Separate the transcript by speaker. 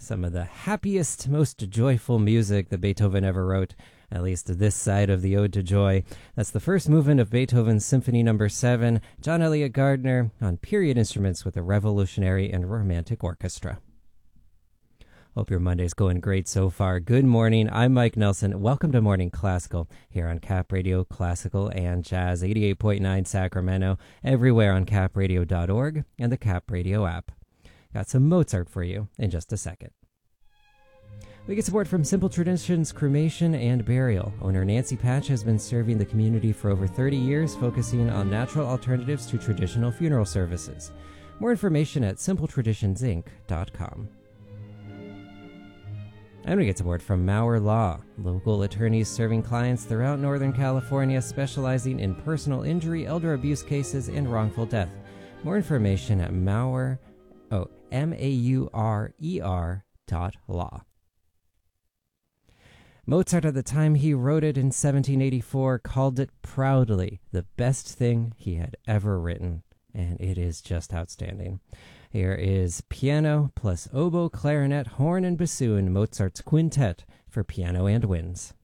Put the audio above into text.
Speaker 1: some of the happiest, most joyful music that Beethoven ever wrote, at least this side of the Ode to Joy. That's the first movement of Beethoven's Symphony No. 7, John Elliott Gardner, on period instruments with a revolutionary and romantic orchestra. Hope your Monday's going great so far. Good morning. I'm Mike Nelson. Welcome to Morning Classical here on Cap Radio Classical and Jazz 88.9 Sacramento, everywhere on capradio.org and the Cap Radio app. Got some Mozart for you in just a second. We get support from Simple Traditions Cremation and Burial. Owner Nancy Patch has been serving the community for over 30 years, focusing on natural alternatives to traditional funeral services. More information at simpletraditionsinc.com. And we get support from Maurer Law, local attorneys serving clients throughout Northern California, specializing in personal injury, elder abuse cases, and wrongful death. More information at MAURER.law. Mozart, at the time he wrote it in 1784, called it proudly the best thing he had ever written, and it is just outstanding. Here is piano plus oboe, clarinet, horn, and bassoon, Mozart's Quintet for piano and winds.